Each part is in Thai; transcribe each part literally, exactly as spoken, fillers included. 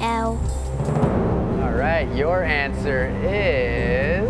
L All right, your answer is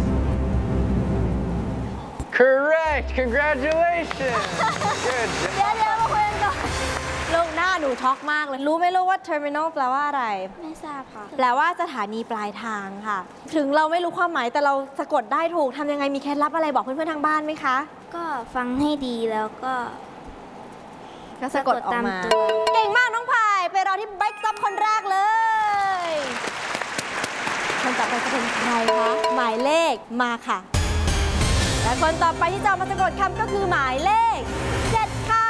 correct. Congratulations. Good เดี๋ยว job. เดี๋ยวมาคุยกันก่อนลูกหน้าหนูช็อกมากเลย รู้ไหมลูกว่า terminal แปลว่าอะไรไม่ทราบค่ะแปลว่าสถานีปลายทางค่ะ ถึงเราไม่รู้ความหมายแต่เราสะกดได้ถูกทำยังไงมีเคล็ดลับอะไรบอกเพื่อนๆทางบ้านไหมคะก็ฟังให้ดีแล้วก็ก็สะกดออกมาสะกดตามตัวเก่งมากน้องพายไปรอที่ Bike Stop คนแรกเลย คนต่อไปจะเป็นใครคะหมายเลขมาค่ะ และคนต่อไปที่จะเอามาสะกดคำก็คือหมายเลขเจ็ดค่ะ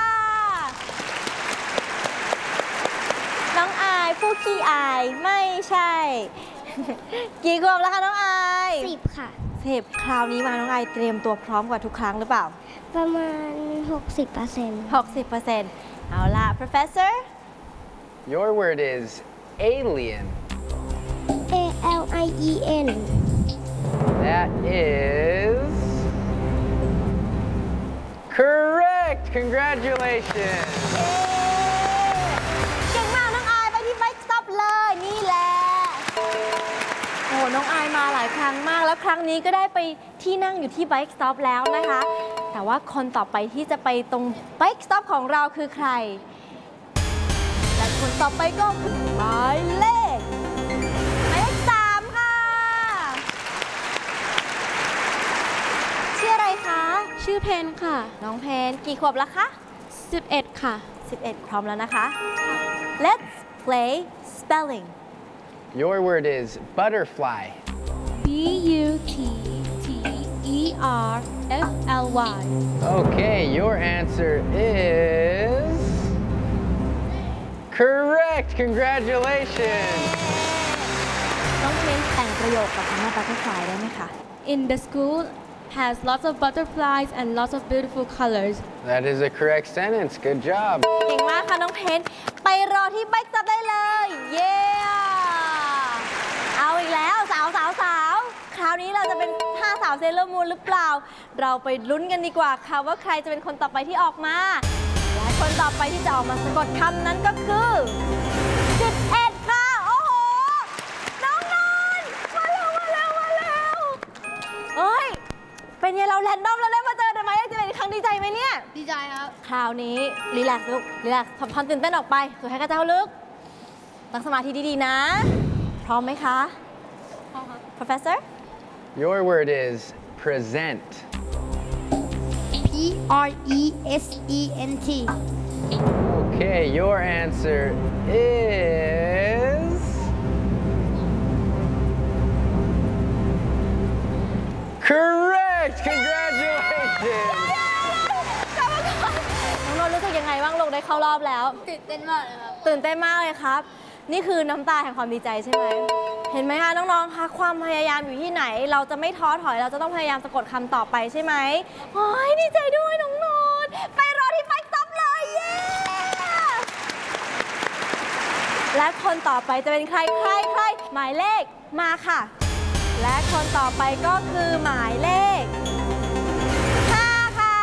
น้องอายผู้ขี้อายไม่ใช่ กี่ขวบแล้วคะน้องอายสิบค่ะสิบคราวนี้มาน้องอายเตรียมตัวพร้อมกว่าทุกครั้งหรือเปล่าประมาณ หกสิบเปอร์เซ็นต์หกสิบเปอร์เซ็นต์ เอาล่ะ professor Your word is alien. A L I E N That is correct. Congratulations. เก่งมากน้องอายไปที่ Bike Stop เลยนี่แหละ โอ้น้องอายมาหลายครั้งมากแล้วครั้งนี้ก็ได้ไปที่นั่งอยู่ที่ Bike Stop แล้วนะคะ แต่ว่าคนต่อไปที่จะไปตรง Bike Stop ของเราคือใคร และคนต่อไปก็คือหมายเลขหมายเลขสามค่ะ ชื่ออะไรคะชื่อเพนค่ะน้องเพนกี่ขวบแล้วคะสิบเอ็ด ค่ะสิบเอ็ดพร้อมแล้วนะคะ Let's play spelling Your word is butterfly. B U T T E R F L Y Okay, your answer is correct. Congratulations. น้องเพนแต่งประโยคกับคำว่า butterfly ได้ไหมคะ In the school has lots of butterflies and lots of beautiful colors. That is a correct sentence. Good job. เก่งมากค่ะน้องเพนไปรอที่ Bike Stop ได้เลย เย้ เอาอีกแล้วสาวสาวสาวคราวนี้เราจะเป็นห้าสาวเซเลอร์มูนหรือเปล่า เราไปลุ้นกันดีกว่าค่ะว่าใครจะเป็นคนต่อไปที่ออกมา และคนต่อไปที่จะออกมาสะกดคำนั้นก็คือจุดเอ็ดค่ะ โอ้โห น้องนนท์มาเร็วมาเร็วมาเร็วเฮ้ย เป็นไงเราแรนดอมแล้วได้มาเจอได้ไหมจะเป็นครั้งดีใจไหมเนี่ยดีใจครับคราวนี้รีแลกซ์ลูกรีแลกซ์ทำความตื่นเต้นออกไปสุดท้ายก็จะเอาลึกตั้งสมาธิดีๆนะ พร้อมไหมคะพร้อมครับ professor Your word is present. P R E S E N T Okay, your answer is correct. Congratulations. น้องนนท์รู้สึกยังไงบ้างลูกได้เข้ารอบแล้วตื่นเต้นมากเลยครับตื่นเต้นมากเลยครับ นี่คือน้ำตาแห่งความดีใจใช่ไหม เห็นไหมคะน้องๆ คะความพยายามอยู่ที่ไหน เราจะไม่ท้อถอย เราจะต้องพยายามสะกดคำต่อไปใช่ไหมโอ้ยดีใจด้วยน้องนนท์ไปรอที่ Bike Stop เลยเย้ และคนต่อไปจะเป็นใครใครใครหมายเลขมาค่ะ และคนต่อไปก็คือหมายเลขห้าค่ะ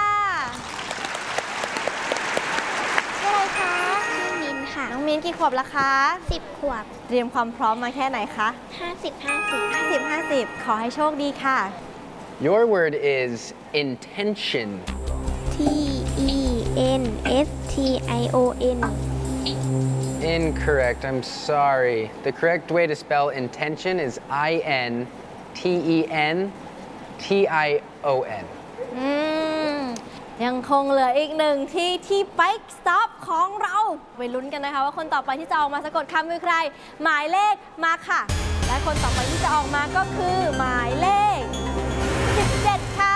ชื่ออะไรคะชื่อมินค่ะน้องมิ้นกี่ขวบแล้วคะสิบขวบเตรียมความพร้อมมาแค่ไหนคะห้าสิบ ห้าสิบห้าสิบ ห้าสิบ ขอให้โชคดีค่ะ Your word is intention. T E N S T I O N Incorrect. I'm sorry. The correct way to spell intention is I N T E N T I O N. อืม ยังคงเหลืออีกหนึ่งที่ที่ Bike Stop ของเราไปลุ้นกันนะคะว่าคนต่อไปที่จะออกมาสะกดคำคือใคร หมายเลขมาค่ะ และคนต่อไปที่จะออกมาก็คือหมายเลขสิบเจ็ดค่ะ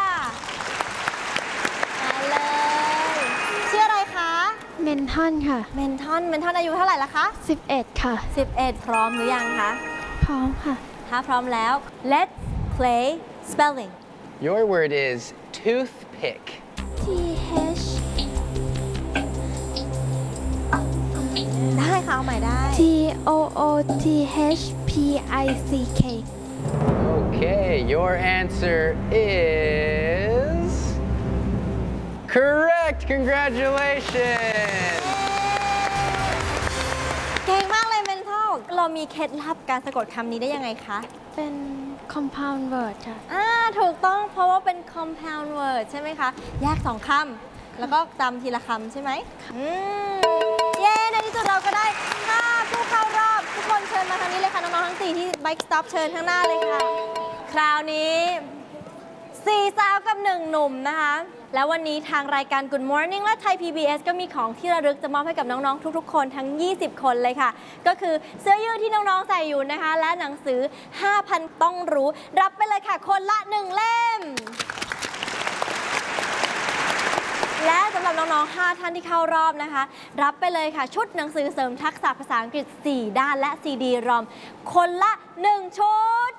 มาเลยชื่ออะไรคะเมนทันค่ะเมนทอน เมนทอนอายุเท่าไหร่ละคะสิบเอ็ด ค่ะสิบเอ็ด พร้อมหรือยังคะพร้อมค่ะถ้าพร้อมแล้ว let's play spelling Your word is toothpick. T H ได้ค่ะ เอาใหม่ได้ T O O T H P I C K Okay, your answer is correct. Congratulations. เก่งมากเลยเมนทอลมีเคล็ดลับการสะกดคำนี้ได้ยังไงคะเป็น compound word ค่ะอ่าถูกต้องเพราะว่าเป็น compound word ใช่ไหมคะ แยกสองคำแล้วก็จำทีละคำใช่ไหมอืมเย้ในที่สุดเราก็ได้ห้าผู้เข้ารอบทุกคนเชิญมาทางนี้เลยค่ะ น้องๆทั้งสี่ที่ Bike Stop เชิญข้างหน้าเลยค่ะ คราวนี้สี่สาวกับหนึ่งหนุ่มนะคะ แล้ววันนี้ทางรายการ Good Morning และไทย พี บี เอส ก็มีของที่ระลึกจะมอบให้กับน้องๆทุกๆคนทั้งยี่สิบคนเลยค่ะ ก็คือเสื้อยืดที่น้องๆใส่อยู่นะคะ และหนังสือ ห้าพัน ต้องรู้รับไปเลยค่ะคนละหนึ่งเล่ม และสำหรับน้องๆห้าท่านที่เข้ารอบนะคะ รับไปเลยค่ะชุดหนังสือเสริมทักษะภาษาอังกฤษสี่ด้านและซีดีรอมคนละหนึ่งชุด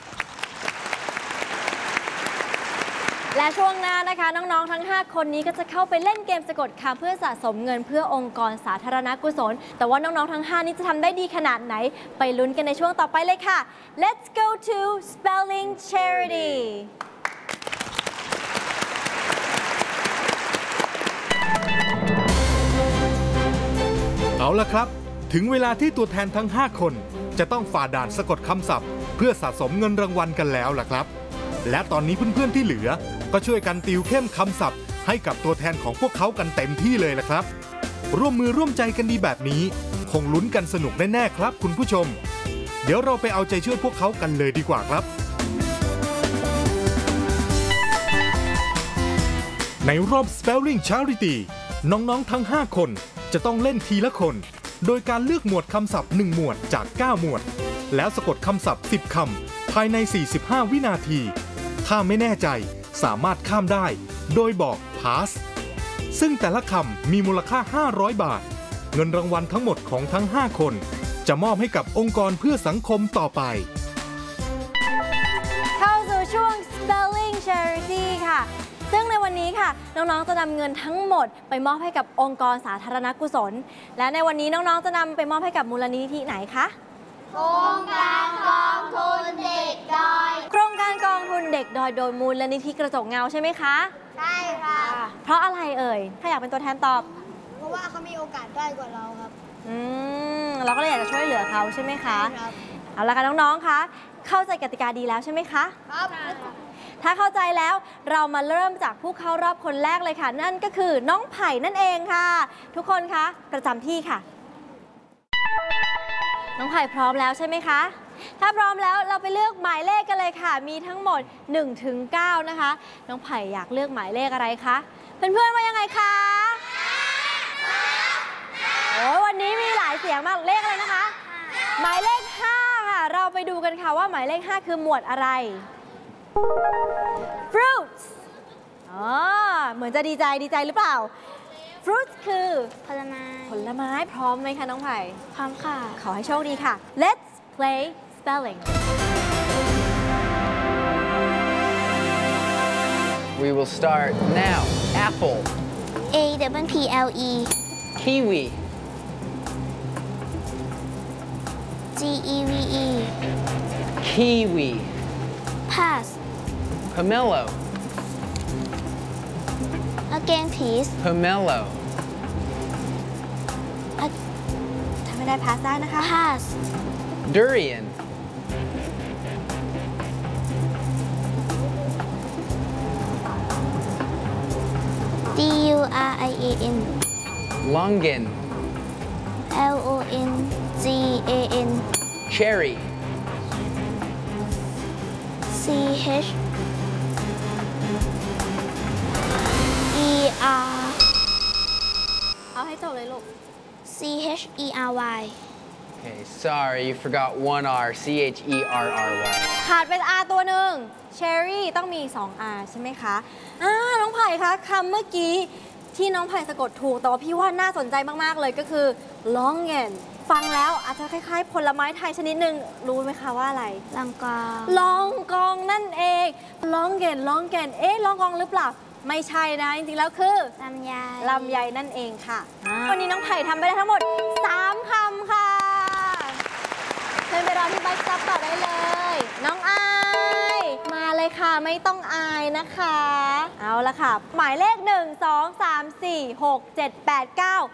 และช่วงหน้านะคะน้องๆทั้งห้าคนนี้ก็จะเข้าไปเล่นเกมสะกดคำเพื่อสะสมเงินเพื่อองค์กรสาธารณกุศลแต่ว่าน้องๆทั้งห้านี้จะทำได้ดีขนาดไหนไปลุ้นกันในช่วงต่อไปเลยค่ะ Let's go to Spelling Charity เอาละครับถึงเวลาที่ตัวแทนทั้งห้าคนจะต้องฝ่าด่านสะกดคำศัพท์เพื่อสะสมเงินรางวัลกันแล้วล่ะครับและตอนนี้เพื่อนๆที่เหลือก็ช่วยกันติวเข้มคำศัพท์ให้กับตัวแทนของพวกเขากันเต็มที่เลยล่ะครับร่วมมือร่วมใจกันดีแบบนี้คงลุ้นกันสนุกแน่ๆครับคุณผู้ชมเดี๋ยวเราไปเอาใจช่วยพวกเขากันเลยดีกว่าครับในรอบ Spelling Charity น้องๆทั้งห้าคนจะต้องเล่นทีละคนโดยการเลือกหมวดคำศัพท์หนึ่งหมวดจากเก้าหมวดแล้วสะกดคำศัพท์สิบคำภายในสี่สิบห้าวินาทีถ้าไม่แน่ใจสามารถข้ามได้โดยบอก pass ซึ่งแต่ละคำมีมูลค่าห้าร้อยบาทเงินรางวัลทั้งหมดของทั้งห้าคนจะมอบให้กับองค์กรเพื่อสังคมต่อไปเข้าสู่ช่วง Spelling Charity ค่ะซึ่งในวันนี้ค่ะน้องๆจะนำเงินทั้งหมดไปมอบให้กับองค์กรสาธารณกุศลและในวันนี้น้องๆจะนำไปมอบให้กับมูลนิธิไหนคะโครงการกองทุนเด็กดอยโครงการกองทุนเด็กดอยโดยมูลนิธิกระจกเงาใช่ไหมคะใช่ค่ะเพราะอะไรเอ่ยถ้าอยากเป็นตัวแทนตอบเพราะว่าเขามีโอกาสได้กว่าเราครับอืมเราก็เลยอยากจะช่วยเหลือเขาใช่ไหมคะครับเอาละค่ะน้องๆคะเข้าใจกติกาดีแล้วใช่ไหมคะครับถ้าเข้าใจแล้วเรามาเริ่มจากผู้เข้ารอบคนแรกเลยค่ะนั่นก็คือน้องไผ่นั่นเองค่ะทุกคนคะประจำที่ค่ะน้องไผ่พร้อมแล้วใช่ไหมคะถ้าพร้อมแล้วเราไปเลือกหมายเลขกันเลยค่ะมีทั้งหมด หนึ่งถึงเก้า นะคะน้องไผ่อยากเลือกหมายเลขอะไรคะเพื่อนๆว่ายังไงคะโอ้วันนี้มีหลายเสียงมากเลขอะไรนะคะหมายเลขห้าค่ะเราไปดูกันค่ะว่าหมายเลขห้าคือหมวดอะไร fruits อ๋อเหมือนจะดีใจดีใจหรือเปล่า fruits คือผลไม้ผลไม้พร้อมไหมคะน้องไผ่พร้อมค่ะขอให้โชคดีค่ะ let's play spelling We will start now. Apple. A W P L E Kiwi. G E V E Kiwi. Pass Pomelo. Again please Pomelo. ถ้าไม่ได้พาสได้นะคะ Pass Durian. D U R I A N Longan. L O N G A N Cherry. C H E R เอาให้จบเลยลูก C H E R Y Okay, sorry, you forgot one R. C H E R R Y. ขาดเป็น R ตัวหนึ่ง Cherry ต้องมีสอง R ใช่ไหมคะอ่าน้องไผ่คะคำเมื่อกี้ที่น้องไผ่สะกดถูกแต่ว่าพี่ว่าน่าสนใจมากๆเลยก็คือ longan ฟังแล้วอาจจะคล้ายๆผลไม้ไทยชนิดหนึ่งรู้ไหมคะว่าอะไรลองกองลองกองนั่นเอง longan longan เอ๊ะลองกองหรือเปล่าไม่ใช่นะจริงๆแล้วคือลำไยลำไยนั่นเองค่ะวันนี้น้องไผ่ทำไปได้ทั้งหมดสามคำค่ะเชิญไปรอที่ Bike Stop ต่อได้เลยน้องอายมาเลยค่ะไม่ต้องอายนะคะเอาละค่ะหมายเลขหนึ่ง สอง สาม สี่ หก เจ็ด แปด เก้า